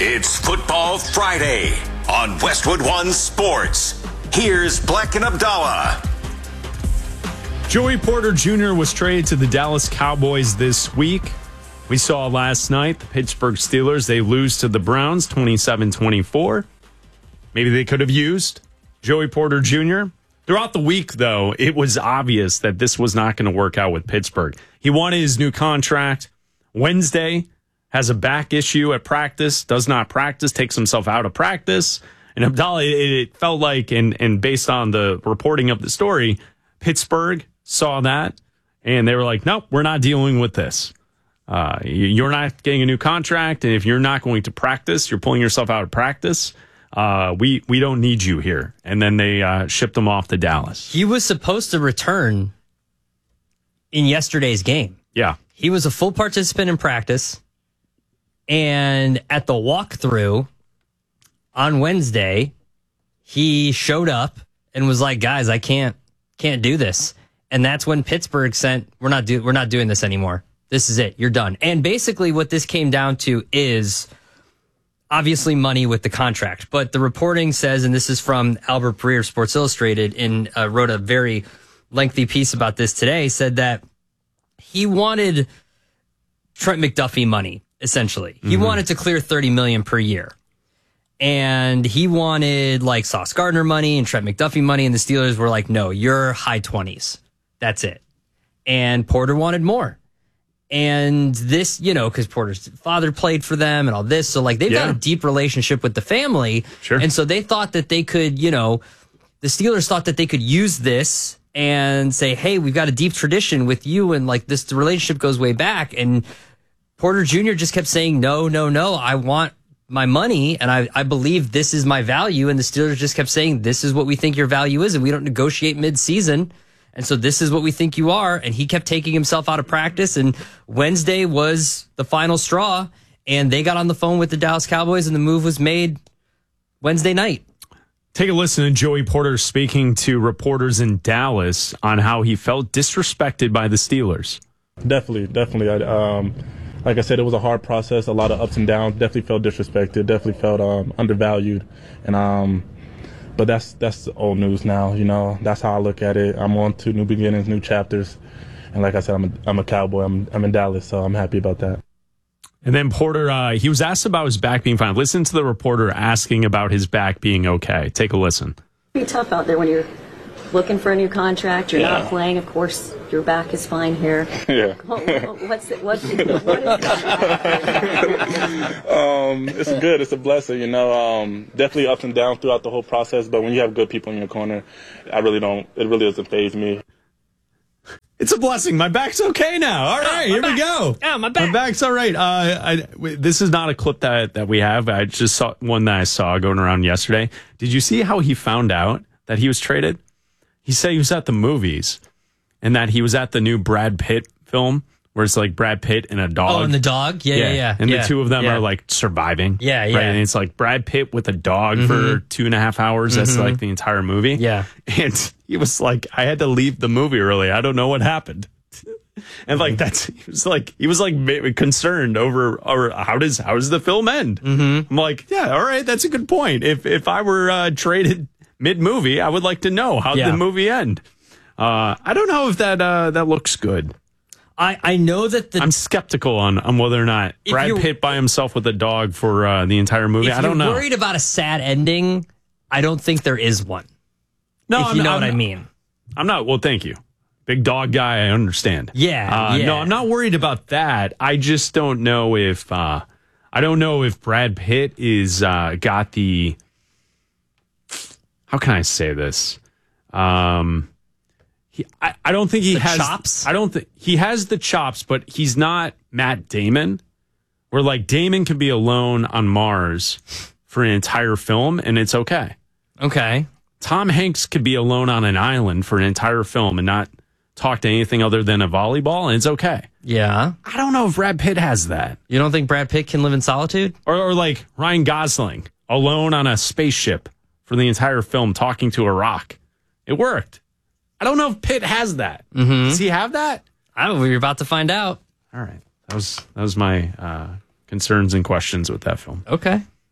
It's Football Friday on Westwood One Sports. Here's Black and Abdallah. Joey Porter Jr. was traded to the Dallas Cowboys this week. We saw last night the Pittsburgh Steelers, they lose to the Browns 27-24. Maybe they could have used Joey Porter Jr. Throughout the week, though, it was obvious that this was not going to work out with Pittsburgh. He wanted his new contract. Wednesday, has a back issue at practice, does not practice, takes himself out of practice. And Abdallah, it felt like, and based on the reporting of the story, Pittsburgh saw that, and they were like, nope, we're not dealing with this. You're not getting a new contract, and if you're not going to practice, you're pulling yourself out of practice, we don't need you here. And then they shipped him off to Dallas. He was supposed to return in yesterday's game. Yeah. He was a full participant in practice, and at the walkthrough on Wednesday, he showed up and was like, guys, I can't do this. And that's when Pittsburgh sent, we're not doing this anymore. This is it. You're done. And basically what this came down to is obviously money with the contract. But the reporting says, and this is from Albert Breer of Sports Illustrated, and wrote a very lengthy piece about this today, said that he wanted Trent McDuffie money, essentially. He wanted to clear $30 million per year. And he wanted like Sauce Gardner money and Trent McDuffie money, and the Steelers were like, no, you're high 20s. That's it. And Porter wanted more. And this, because Porter's father played for them and all this. So, like, they've got a deep relationship with the family. Sure. And so they thought that they could, the Steelers thought that they could use this and say, hey, we've got a deep tradition with you. And, like, the relationship goes way back. And Porter Jr. just kept saying, no, I want my money. And I believe this is my value. And the Steelers just kept saying, this is what we think your value is. And we don't negotiate mid-season. And so this is what we think you are. And he kept taking himself out of practice. And Wednesday was the final straw. And they got on the phone with the Dallas Cowboys, and the move was made Wednesday night. Take a listen to Joey Porter speaking to reporters in Dallas on how he felt disrespected by the Steelers. Definitely. Like I said, it was a hard process, a lot of ups and downs. Definitely felt disrespected. Definitely felt undervalued. And but that's old news now. That's how I look at it. I'm on to new beginnings, new chapters. And like I said, I'm a Cowboy. I'm in Dallas, so I'm happy about that. And then Porter, he was asked about his back being fine. Listen to the reporter asking about his back being okay. Take a listen. Pretty tough out there when you're looking for a new contract. You're not playing. Of course, your back is fine here. Yeah. What is that? It's good. It's a blessing, Definitely ups and downs throughout the whole process. But when you have good people in your corner, it really doesn't faze me. It's a blessing. My back's okay now. All right, here we go. Oh, my back. My back's all right. This is not a clip that we have. I just saw one that I saw going around yesterday. Did you see how he found out that he was traded? He said he was at the movies and that he was at the new Brad Pitt film where it's like Brad Pitt and a dog. Oh, and the dog? Yeah. And the two of them are like surviving. Yeah. Right? And it's like Brad Pitt with a dog for 2.5 hours. That's like the entire movie. Yeah. And he was like, I had to leave the movie early. I don't know what happened. And like he was like concerned over how does the film end? I'm like, yeah, all right, that's a good point. If I were traded mid-movie, I would like to know how the movie end. I don't know if that looks good. I know that I'm skeptical on whether or not Brad Pitt by himself with a dog for the entire movie. I don't know. If you're worried about a sad ending, I don't think there is one. No, if you know what I mean. I'm not. Well, thank you. Big dog guy, I understand. Yeah. No, I'm not worried about that. I just don't know if Brad Pitt is got the. How can I say this? I don't think he has chops. I don't think he has the chops, but he's not Matt Damon. Where like Damon could be alone on Mars for an entire film and it's okay. Okay. Tom Hanks could be alone on an island for an entire film and not talk to anything other than a volleyball, and it's okay. Yeah. I don't know if Brad Pitt has that. You don't think Brad Pitt can live in solitude? Or like Ryan Gosling, alone on a spaceship for the entire film talking to a rock. It worked. I don't know if Pitt has that. Does he have that? We're about to find out. All right. That was my concerns and questions with that film. Okay.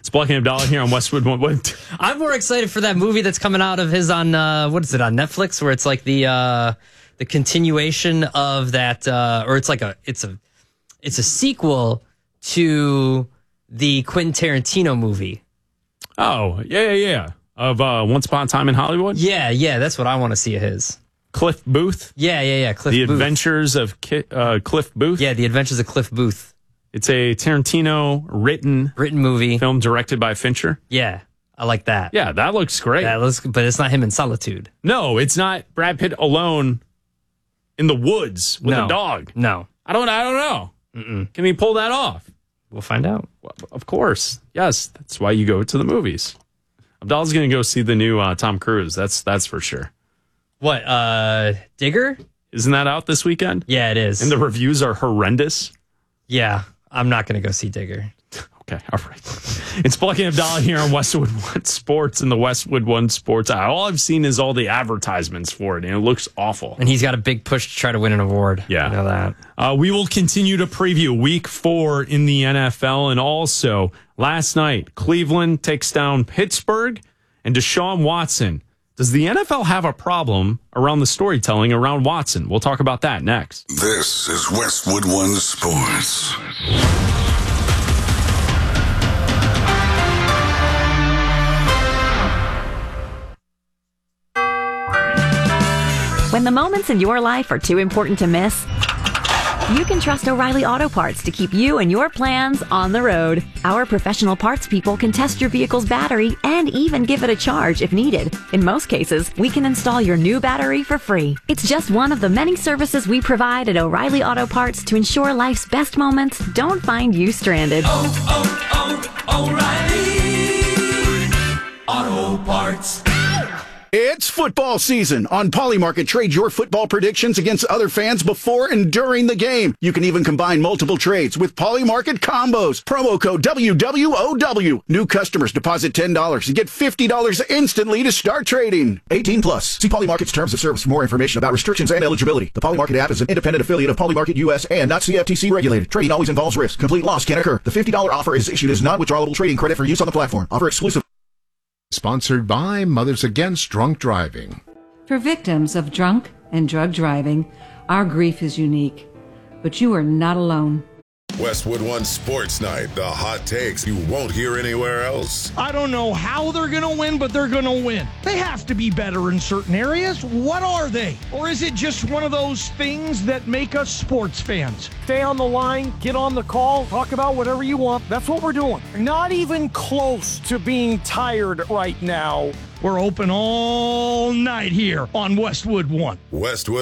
It's Black and Abdallah here on Westwood One. What? I'm more excited for that movie that's coming out of his on what is it on Netflix, where it's like the continuation of that, or it's like it's a sequel to the Quentin Tarantino movie. Oh, yeah. Of Once Upon a Time in Hollywood? Yeah, that's what I want to see of his. Cliff Booth? Yeah, Cliff The Booth. Adventures of Cliff Booth? Yeah, The Adventures of Cliff Booth. It's a Tarantino written movie. Film directed by Fincher. Yeah, I like that. Yeah, that looks great. But it's not him in Solitude. No, it's not Brad Pitt alone in the woods with a dog. No. I don't know. Can he pull that off? We'll find out. Well, of course. Yes, that's why you go to the movies. Abdallah's going to go see the new Tom Cruise. That's for sure. What, Digger? Isn't that out this weekend? Yeah, it is. And the reviews are horrendous. Yeah, I'm not going to go see Digger. Okay, all right. It's Black and Abdallah here on Westwood One Sports and the Westwood One Sports. All I've seen is all the advertisements for it, and it looks awful. And he's got a big push to try to win an award. Yeah. I know that. We will continue to preview Week 4 in the NFL, and also last night, Cleveland takes down Pittsburgh, and Deshaun Watson. Does the NFL have a problem around the storytelling around Watson? We'll talk about that next. This is Westwood One Sports. When the moments in your life are too important to miss, you can trust O'Reilly Auto Parts to keep you and your plans on the road. Our professional parts people can test your vehicle's battery and even give it a charge if needed. In most cases, we can install your new battery for free. It's just one of the many services we provide at O'Reilly Auto Parts to ensure life's best moments don't find you stranded. O'Reilly Auto Parts. It's football season. On Polymarket, trade your football predictions against other fans before and during the game. You can even combine multiple trades with Polymarket combos. Promo code WWOW. New customers deposit $10 and get $50 instantly to start trading. 18 plus. See Polymarket's terms of service for more information about restrictions and eligibility. The Polymarket app is an independent affiliate of Polymarket US and not CFTC regulated. Trading always involves risk. Complete loss can occur. The $50 offer is issued as non-withdrawable trading credit for use on the platform. Offer exclusive. Sponsored by Mothers Against Drunk Driving. For victims of drunk and drug driving, our grief is unique, but you are not alone. Westwood One Sports Night, the hot takes you won't hear anywhere else. I don't know how they're going to win, but they're going to win. They have to be better in certain areas. What are they? Or is it just one of those things that make us sports fans? Stay on the line, get on the call, talk about whatever you want. That's what we're doing. Not even close to being tired right now. We're open all night here on Westwood One. Westwood